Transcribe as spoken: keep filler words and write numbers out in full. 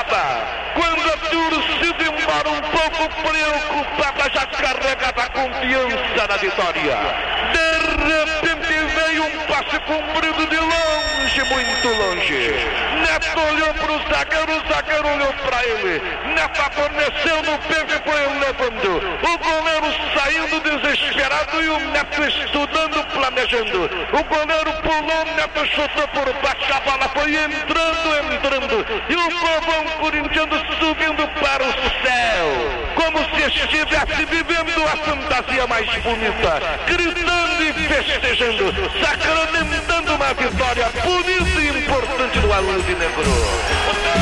preocupada. Quando a torcida embora um pouco preocupada, já carregada a confiança na vitória. De repente veio um passe comprido de longe, muito longe. Neto olhou para o zagueiro, o zagueiro olhou para ele. Neto adormeceu no peito e foi levando. O goleiro saindo desesperado e o Neto estudando, planejando. O goleiro pulou, o Neto chutou por baixo, a bola foi entrando, entrando. E o povão corintiano subindo para o céu, como se estivesse vivendo a fantasia mais bonita, gritando e festejando, sacramentando uma vitória bonita e importante do Alvinegro.